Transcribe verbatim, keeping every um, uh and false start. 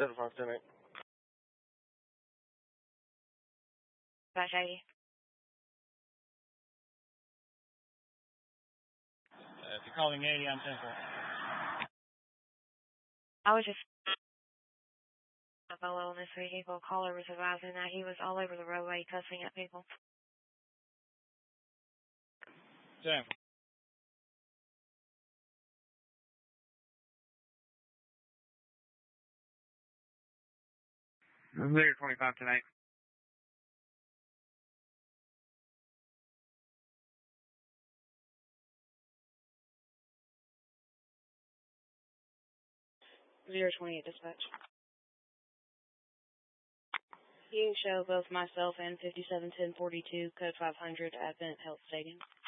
seven five ten eight. Dash eighty. Uh, if you're calling eighty, I'm ten four. I was just a fellow on this vehicle. Caller was advising that he was all over the roadway cussing at people. ten four. Later twenty-five tonight. zero twenty-eight dispatch. You can show both myself and fifty-seven ten forty-two, code five hundred, Advent Health Stadium.